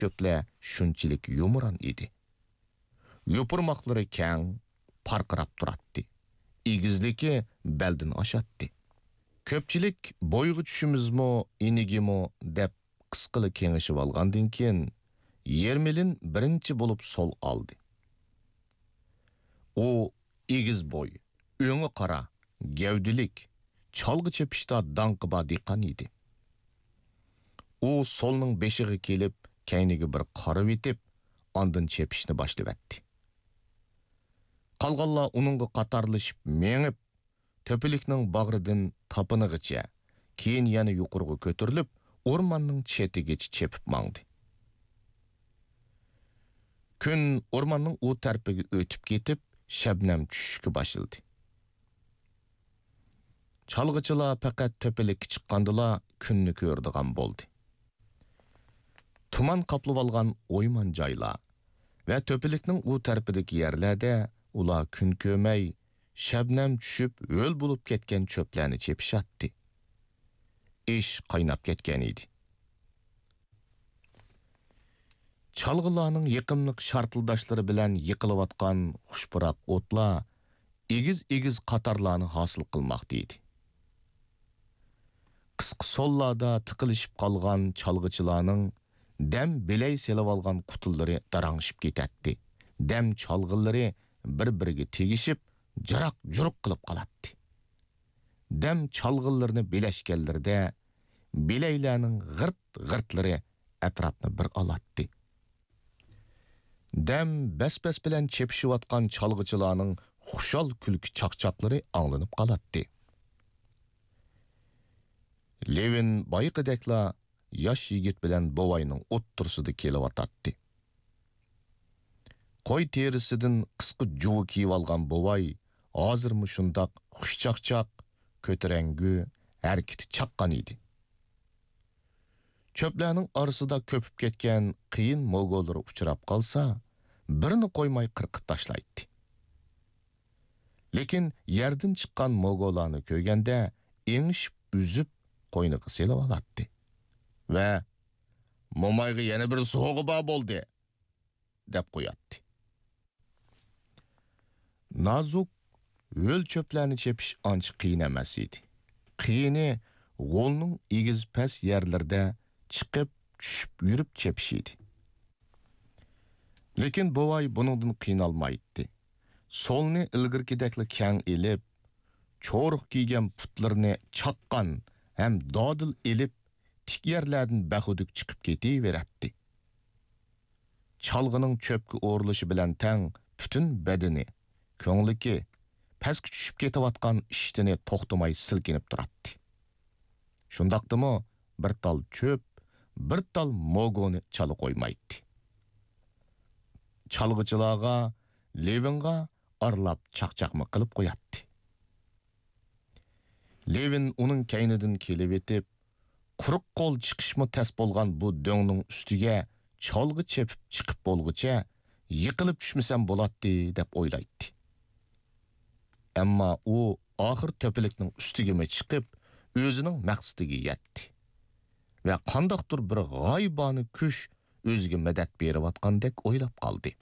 köpler şunçilik yumuran idi. Yopurmaqlары keng, parqırap turatdı. İgizliki beldin aşattı. Köpçilik boyğu düşümüzmü, inigimi dep qısqılı kengişip alğandın keyin Yermelin birinci bulup sol aldı. O igiz boy, öňü qara, gevdilik, çalgı çepişta dаңqıba diqqan idi. O solның beşiği kelip, keynigi bir qarıp etip, andın çepişini başlayıp etdi. Qalğanlar onunğa qatarlaşıp meňip, töpelikning bag'ridan tapınıgıça, keyin yana yuqurga kötürilip, ormanның çetigeçi çepip maňdy. Gün ormanның o tarpiga ötüp ketip, şebnem düşüşkü başıldı. Çalgıçılar faqat töpelikki çıqqandılar, künni kördigan boldy. Tuman kaplıp algan oyman jaylar ve töpelikning o tarpidagi yerlerde ular kün kömey, şebnem düşüp öl bulup ketken çöplerini çepişatdı. İş qaynap ketken idi. Çalgılarning yıqımlıq şartıldaşları bilen yıqılıvatkan xuşpırak otlar igiz qatarlarını hasıl qılmaqdı idi. Qısqı sollarda tıqılışıp qalgan çalgıçılarning dem biley selip algan qutulları darаңışıp ketetdi. Dem çalgıları bir-biriga tegişip jarak-juruk qılıp qalatdı. Dem çalgılarını bileşkenlerde bileylerning gırt-gırtları etrafını bir alatdı. Dem bes-bes bilen çepişivatkan çalgıçılarning xuşal külki çaqçaqları anlanıp qalatdı. Levin bayqidekla yaş yigit bilen bovayning o'ttursida kelivatatdi. Qo'y terisidan qisqa juvi kiyib algan bovay hozirmi shundoq xushchaqchaq, ko'tarangu, harakati chaqqan edi. Çöplerning orasida köpüp ketgan qiyin mogollar uchrab qolsa, birini qo'ymay qirqib tashlaydi. Lekin yerdan chiqqan mogollarni ko'rganda engishib üzüp qo'yniga selib olatdi. Ve momayga yana bir soğuğu bar boldi dep qo'yatdi. Nazuk öl çöplerini çepiş ancha qiyin emas edi. Qiyini g'olning egiz pas yerlarda chiqib tushib yurib chepish edi. Lekin bovay buningdan qiynalmaydi. Solni ilgirkidekli keng elib, cho'riq kiygan putlarini chaqqan hem dodil elib tik yerlerden baxuduk çıkıp ketiveratdi. Çalgının çöpkü oğurluşı bilen tang bütün bedeni, köңliki, pastga tushib ketavatgan ishtini to'xtamay silkinib turatdi. Shundaqdimi bir tal çöp, bir tal mogoni chala qo'ymaydi. Çalgıçılarga, Levinga arlab chaqchaqma qilib qo'yatdi. Levin uning kaynidan kelib etib, quruq qo'l chiqishmi tas bo'lgan bu do'ngning ustiga chalg'i chepib chiqib bo'lguncha yiqilib tushmasam bo'ladi deb o'ylaydi. Ammo u oxir to'pilikning ustiga chiqib o'zining maqsadiga yetdi. Va qandoqdir bir g'oyibona kuch o'ziga madad berayotgandek o'ylab qoldi.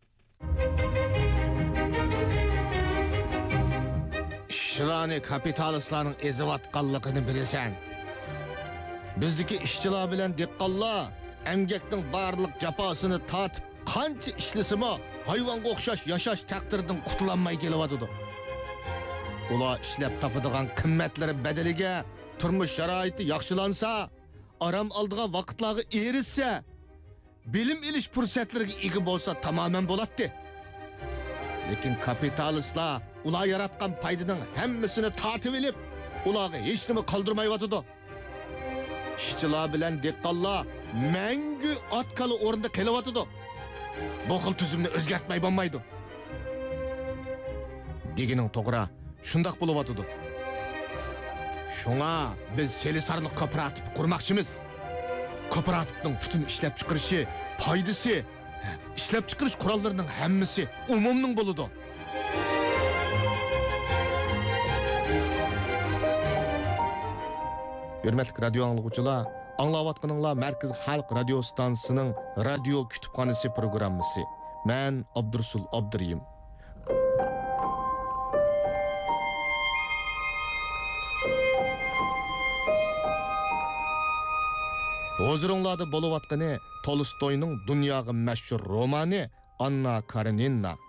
Ishchilarni kapitalistlarning ezivatganligini bilasan. Bizdeki işçilar bilen diqqallar emgekning barliq jafosini tatib qancha ishlasimi hayvonga o'xshash yashash taqdiridan qutulanmay kelyapti. Ular ishlab topadigan qimmatlari badaliga turmush sharoiti yaxshilansa, aram oldigan vaqtlarga erishsa, bilim ilish fursatlariga ega bo'lsa tamamen bo'ladi. Lekin kapitalistlar ular yaratgan paydaning hammasini tatib olib, ularga hech nima qoldirmayotdi. İşçilar bilen diqqallar мәңгі atkalı orunda kelyapti. Bu xil tüzümni o'zgartmay bo'lmaydi. Degining to'g'ri, shundoq bo'lyapti. Şuna biz Selisarlik kooperativ qurmoqchimiz. Kooperativning butun ishlab chiqarishi, foydasi, ishlab chiqarish qurollarining hammasi umumning bo'ladi. Hürmetli radyo anlıqçılar, Аңлаватқаныңла Мәркіз Халық радио станциясының радио kütüphanesi программасы. Мен Абдурсул Абдырйым. Hozurunlarda bolup atqını Tolstoy'ның dünyagı məşhur romanı Anna Karenina.